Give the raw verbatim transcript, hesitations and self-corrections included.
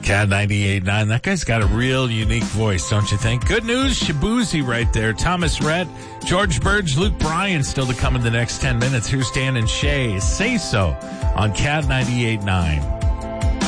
CAD ninety-eight point nine. That guy's got a real unique voice, don't you think? Good news, Shabuzi right there. Thomas Rhett, George Burge, Luke Bryan still to come in the next ten minutes. Here's Dan and Shay. Say So on CAD ninety-eight point nine.